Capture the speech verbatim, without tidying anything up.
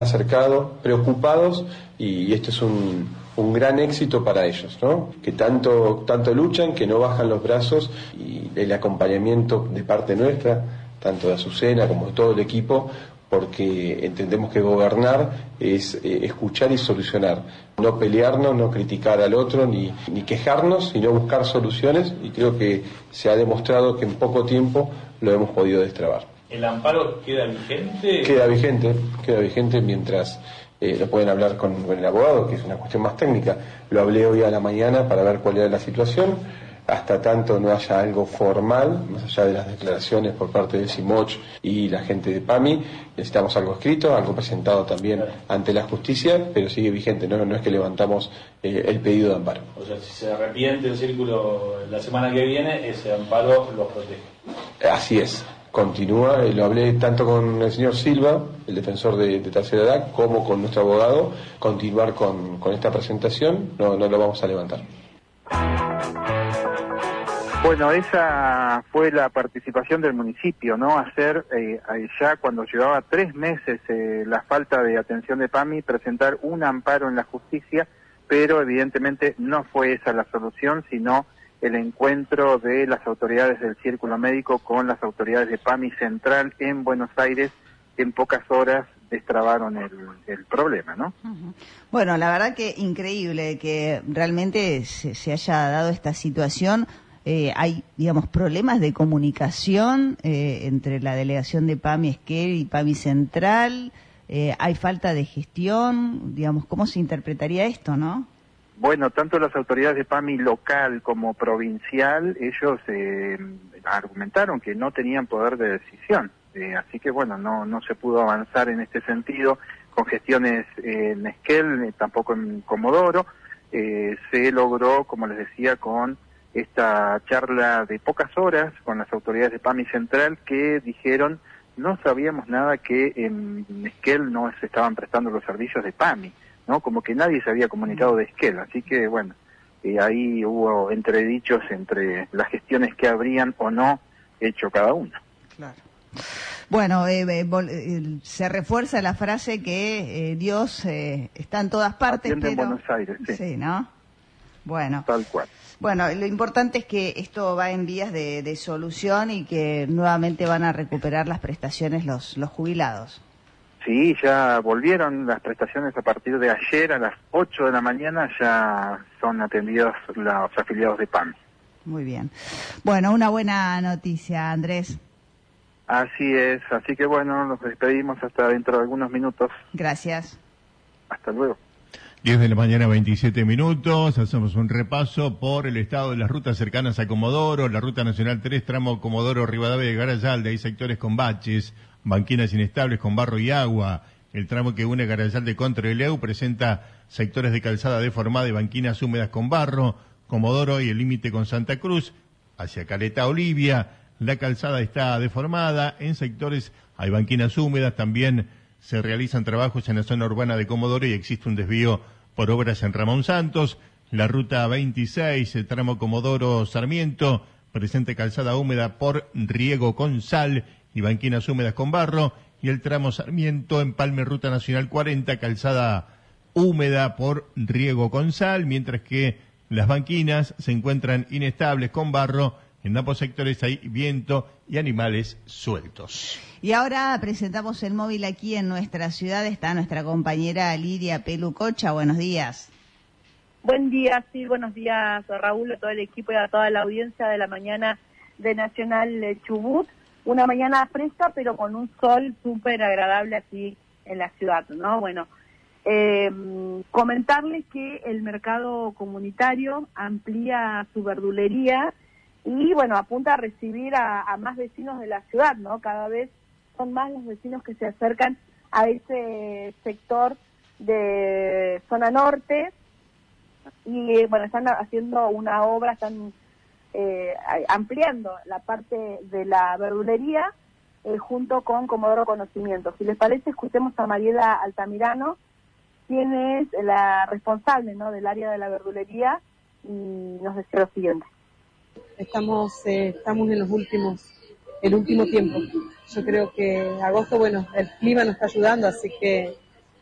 acercado, preocupados, y esto es un, un gran éxito para ellos, ¿no? Que tanto, tanto luchan, que no bajan los brazos, y el acompañamiento de parte nuestra, tanto de Azucena como de todo el equipo, porque entendemos que gobernar es eh, escuchar y solucionar, no pelearnos, no criticar al otro, ni, ni quejarnos, sino buscar soluciones, y creo que se ha demostrado que en poco tiempo lo hemos podido destrabar. ¿El amparo queda vigente? Queda vigente, queda vigente mientras eh, lo pueden hablar con, con el abogado, que es una cuestión más técnica. Lo hablé hoy a la mañana para ver cuál era la situación. Hasta tanto no haya algo formal, más allá de las declaraciones por parte del CIMOCH y la gente de PAMI, necesitamos algo escrito, algo presentado también ante la justicia, pero sigue vigente, no, no es que levantamos eh, el pedido de amparo. O sea, si se arrepiente el círculo la semana que viene, ese amparo los protege. Así es. Continúa, eh, lo hablé tanto con el señor Silva, el defensor de, de tercera edad, como con nuestro abogado, continuar con, con esta presentación, no, no lo vamos a levantar. Bueno, esa fue la participación del municipio, ¿no? Hacer, eh, ya cuando llevaba tres meses eh, la falta de atención de PAMI, presentar un amparo en la justicia, pero evidentemente no fue esa la solución, sino el encuentro de las autoridades del Círculo Médico con las autoridades de PAMI Central en Buenos Aires, que en pocas horas destrabaron el, el problema, ¿no? Uh-huh. Bueno, la verdad que increíble que realmente se, se haya dado esta situación. Eh, hay, digamos, problemas de comunicación eh, entre la delegación de PAMI Esquel y PAMI Central. Eh, hay falta de gestión, digamos, ¿cómo se interpretaría esto, no? Bueno, tanto las autoridades de PAMI local como provincial, ellos eh, argumentaron que no tenían poder de decisión. Eh, así que, bueno, no no se pudo avanzar en este sentido con gestiones eh, en Esquel, eh, tampoco en Comodoro. Eh, se logró, como les decía, con esta charla de pocas horas con las autoridades de PAMI Central, que dijeron no sabíamos nada que en Esquel no se estaban prestando los servicios de PAMI, ¿no? Como que nadie se había comunicado de Esquel, así que bueno, eh, ahí hubo entredichos entre las gestiones que habrían o no hecho cada uno. Claro. Bueno, eh, eh, se refuerza la frase que eh, Dios eh, está en todas partes, Atiende pero... en Buenos Aires, sí. Sí, ¿no? Bueno. Tal cual. Bueno, lo importante es que esto va en vías de, de solución y que nuevamente van a recuperar las prestaciones los, los jubilados. Sí, ya volvieron las prestaciones a partir de ayer a las ocho de la mañana, ya son atendidos los afiliados de PAMI. Muy bien. Bueno, una buena noticia, Andrés. Así es, así que bueno, nos despedimos hasta dentro de algunos minutos. Gracias. Hasta luego. diez de la mañana, veintisiete minutos, hacemos un repaso por el estado de las rutas cercanas a Comodoro, la Ruta Nacional tres, tramo Comodoro-Rivadavia de Garayalde, hay sectores con baches, banquinas inestables con barro y agua. El tramo que une Garayalde con Trelew presenta sectores de calzada deformada y banquinas húmedas con barro. Comodoro y el límite con Santa Cruz, hacia Caleta Olivia, la calzada está deformada, en sectores hay banquinas húmedas, también se realizan trabajos en la zona urbana de Comodoro y existe un desvío por obras en Ramón Santos. La ruta veintiséis, el tramo Comodoro-Sarmiento, presente calzada húmeda por riego con sal y banquinas húmedas con barro. Y el tramo Sarmiento, Empalme, Ruta Nacional cuarenta, calzada húmeda por riego con sal, mientras que las banquinas se encuentran inestables con barro. En ambos sectores hay viento y animales sueltos. Y ahora presentamos el móvil aquí en nuestra ciudad. Está nuestra compañera Lidia Pelucocha. Buenos días. Buen día, sí, buenos días a Raúl, a todo el equipo y a toda la audiencia de la mañana de Nacional Chubut. Una mañana fresca, pero con un sol súper agradable aquí en la ciudad, ¿no? Bueno, eh, comentarles que el mercado comunitario amplía su verdulería y, bueno, apunta a recibir a, a más vecinos de la ciudad, ¿no? Cada vez son más los vecinos que se acercan a ese sector de zona norte y, bueno, están haciendo una obra, están eh, ampliando la parte de la verdulería eh, junto con Comodoro Conocimiento. Si les parece, escuchemos a Mariela Altamirano, quien es la responsable, ¿no?, del área de la verdulería, y nos decía lo siguiente. Estamos eh, estamos en los últimos, el último tiempo. Yo creo que agosto, bueno, el clima nos está ayudando, así que